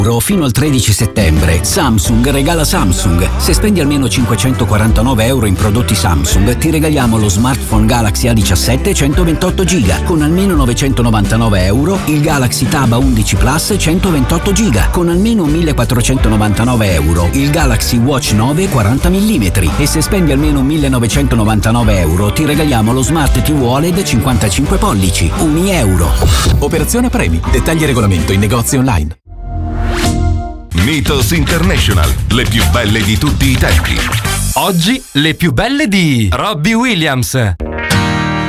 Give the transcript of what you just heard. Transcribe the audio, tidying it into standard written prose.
Fino al 13 settembre Samsung regala Samsung. Se spendi almeno 549 euro in prodotti Samsung ti regaliamo lo smartphone Galaxy A17 128 GB. Con almeno 999 euro il Galaxy Tab A11 Plus 128 GB. Con almeno 1499 euro il Galaxy Watch 9 40 mm. E se spendi almeno 1999 euro ti regaliamo lo Smart TV OLED 55 pollici. €1. Operazione premi. Dettagli e regolamento in negozi online. Mythos International, le più belle di tutti i tempi. Oggi le più belle di Robbie Williams.